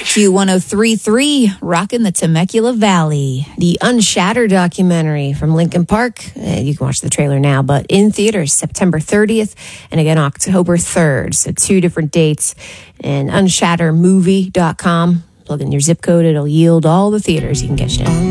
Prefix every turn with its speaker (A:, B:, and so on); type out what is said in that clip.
A: Q1033, rocking the Temecula Valley.
B: The Unshattered documentary from Lincoln Park. You can watch the trailer now, but in theaters September 30th and again October 3rd. So 2 different dates. And unshattermovie.com. Plug in your zip code. It'll yield all the theaters you can get you in.